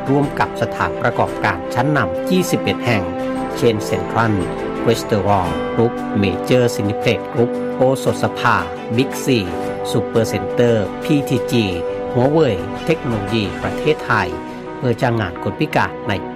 ร่วมกับสถานประกอบการชั้นนำ21แห่งเช่นเซ็นทรัลเรสตอรองกรุ๊ปเมเจอร์ซินิเพล็กซ์กรุ๊ปโอสถสภาบิ๊กซีซูเปอร์เซ็นเตอร์พีทีจีหัวเว่ยเทคโนโลยีประเทศไทยเพื่อจ้างงานคนพิการในปี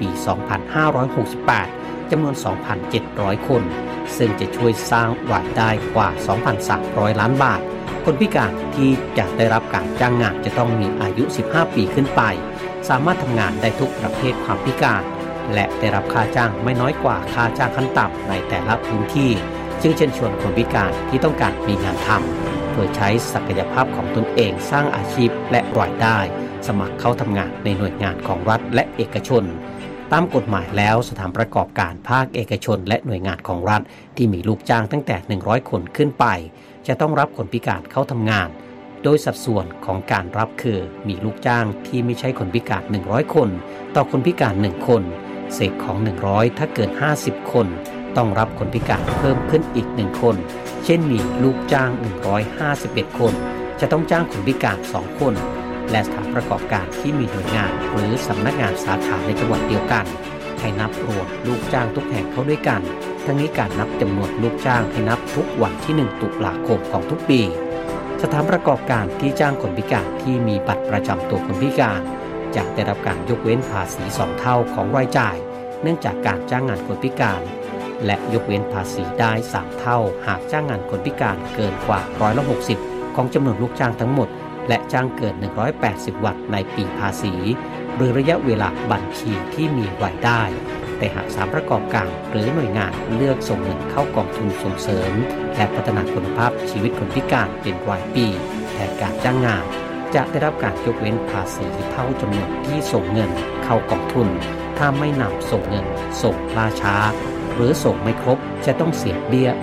2568 จำนวน 2,700 คนซึ่งจะช่วยสร้างรายได้กว่า 2,300 ล้านบาทคนพิการที่จะได้รับการจ้างงานจะต้องมีอายุ 15 ปีขึ้นไปสามารถทำงานได้ทุกประเภทความพิการและได้รับค่าจ้างไม่น้อยกว่าค่าจ้างขั้นต่ำในแต่ละพื้นที่จึงเชิญชวนคนพิการที่ต้องการมีงานทำเพื่อใช้ศักยภาพของตนเองสร้างอาชีพและรายได้สมัครเข้าทำงานในหน่วยงานของรัฐและเอกชนตามกฎหมายแล้วสถานประกอบการภาคเอกชนและหน่วยงานของรัฐที่มีลูกจ้างตั้งแต่100คนขึ้นไปจะต้องรับคนพิการเข้าทำงานโดยสัดส่วนของการรับคือมีลูกจ้างที่ไม่ใช่คนพิการ100คนต่อคนพิการ1คนเศษของ100ถ้าเกิน50คนต้องรับคนพิการเพิ่มขึ้นอีก1คนเช่นมีลูกจ้าง151คนจะต้องจ้างคนพิการ2คนและสถานประกอบการที่มีหน่วยงานหรือสำนักงานสาขาในจังหวัดเดียวกันให้นับรวมลูกจ้างทุกแห่งเข้าด้วยกันทั้งนี้การนับจำนวนลูกจ้างให้นับทุกวันที่1ตุลาคมของทุกปีสถานประกอบการที่จ้างคนพิการที่มีบัตรประจำตัวคนพิการจะได้รับการยกเว้นภาษี2เท่าของรายจ่ายเนื่องจากการจ้างงานคนพิการและยกเว้นภาษีได้3เท่าหากจ้างงานคนพิการเกินกว่า160ของจำนวนลูกจ้างทั้งหมดและจ้างเกิน180วันในปีภาษีหรือระยะเวลาบัญชีที่มีรายได้แต่หากสถานประกอบการหรือหน่วยงานเลือกส่งเงินเข้ากองทุนส่งเสริมและพัฒนาคุณภาพชีวิตคนพิการเป็นรายปีแทนการจ้างงานจะได้รับการยกเว้นภาษีเท่าจำนวนที่ส่งเงินเข้ากองทุนถ้าไม่นำส่งเงินส่งล่าช้าหรือส่งไม่ครบจะต้องเสียเบี้ย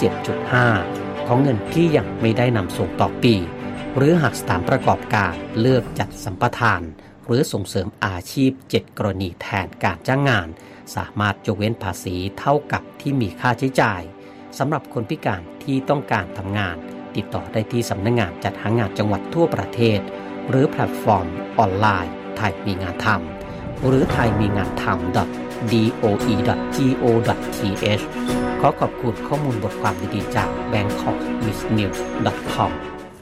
7.5% ของเงินที่ยังไม่ได้นำส่งต่อปีหรือหากสถานประกอบการเลือกจัดสัมปทานหรือส่งเสริมอาชีพ7กรณีแทนการจ้างงานสามารถยกเว้นภาษีเท่ากับที่มีค่าใช้จ่ายสำหรับคนพิการที่ต้องการทำงานติดต่อได้ที่สำนักงานจัดหางานจังหวัดทั่วประเทศหรือแพลตฟอร์มออนไลน์ไทยมีงานทำหรือไทยมีงานทำ doe.go.th ขอขอบคุณข้อมูลบทความดีๆจาก bangkokbusinessnews.com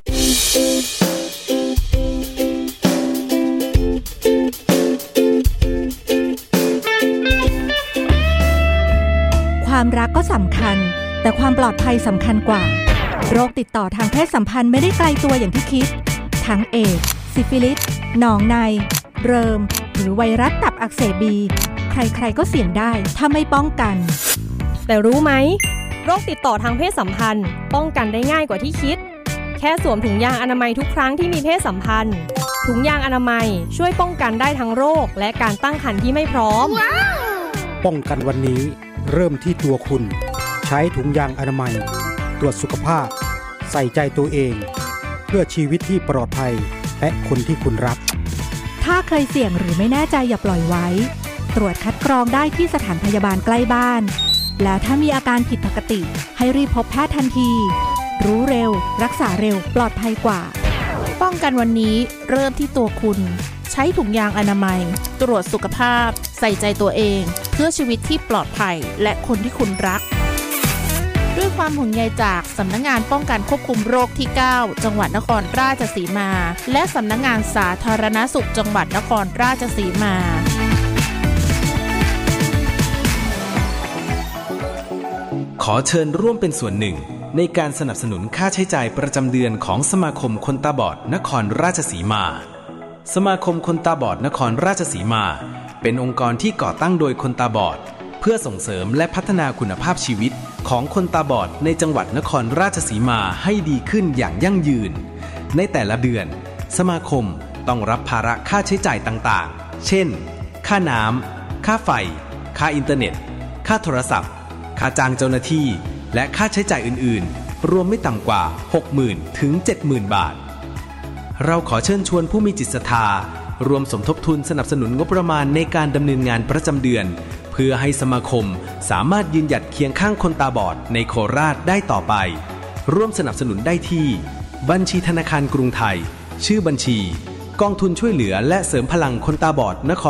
ความรักก็สำคัญแต่ความปลอดภัยสำคัญกว่าโรคติดต่อทางเพศสัมพันธ์ไม่ได้ไกลตัวอย่างที่คิดทั้งเอดส์ซิฟิลิสหนองในเริมหรือไวรัสตับอักเสบบีใครๆก็เสี่ยงได้ถ้าไม่ป้องกันแต่รู้ไหมโรคติดต่อทางเพศสัมพันธ์ป้องกันได้ง่ายกว่าที่คิดแค่สวมถุงยางอนามัยทุกครั้งที่มีเพศสัมพันธ์ถุงยางอนามัยช่วยป้องกันได้ทั้งโรคและการตั้งครรภ์ที่ไม่พร้อมป้องกันวันนี้เริ่มที่ตัวคุณใช้ถุงยางอนามัยตรวจสุขภาพใส่ใจตัวเองเพื่อชีวิตที่ปลอดภัยและคนที่คุณรักถ้าเคยเสี่ยงหรือไม่แน่ใจอย่าปล่อยไว้ตรวจคัดกรองได้ที่สถานพยาบาลใกล้บ้านแล้วถ้ามีอาการผิดปกติให้รีบพบแพทย์ทันทีรู้เร็วรักษาเร็วปลอดภัยกว่าป้องกันวันนี้เริ่มที่ตัวคุณใช้ถุงยางอนามัยตรวจสุขภาพใส่ใจตัวเองเพื่อชีวิตที่ปลอดภัยและคนที่คุณรักด้วยความห่วงใยจากสำนักงานป้องกันควบคุมโรคที่9จังหวัดนครราชสีมาและสำนักงานสาธารณสุขจังหวัดนครราชสีมาขอเชิญร่วมเป็นส่วนหนึ่งในการสนับสนุนค่าใช้จ่ายประจำเดือนของสมาคมคนตาบอดนครราชสีมาสมาคมคนตาบอดนครราชสีมาเป็นองค์กรที่ก่อตั้งโดยคนตาบอดเพื่อส่งเสริมและพัฒนาคุณภาพชีวิตของคนตาบอดในจังหวัดนครราชสีมาให้ดีขึ้นอย่างยั่งยืนในแต่ละเดือนสมาคมต้องรับภาระค่าใช้จ่ายต่างๆเช่นค่าน้ำค่าไฟค่าอินเทอร์เน็ตค่าโทรศัพท์ค่าจ้างเจ้าหน้าที่และค่าใช้จ่ายอื่นๆรวมไม่ต่ำกว่า 60,000 ถึง 70,000 บาทเราขอเชิญชวนผู้มีจิตศรัทธารวมสมทบทุนสนับสนุนงบประมาณในการดำเนินงานประจำเดือนเพื่อให้สมาคมสามารถยืนหยัดเคียงข้างคนตาบอดในโคราชได้ต่อไปร่วมสนับสนุนได้ที่บัญชีธนาคารกรุงไทยชื่อบัญชีกองทุนช่วยเหลือและเสริมพลังคนตาบอดนคร